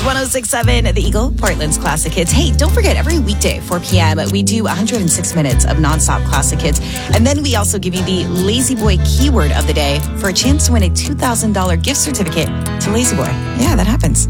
106.7 The Eagle, Portland's classic hits. Hey, don't forget, every weekday, 4 p.m., we do 106 minutes of nonstop classic hits. And then we also give you the Lazy Boy keyword of the day for a chance to win a $2,000 gift certificate to Lazy Boy. Yeah, that happens.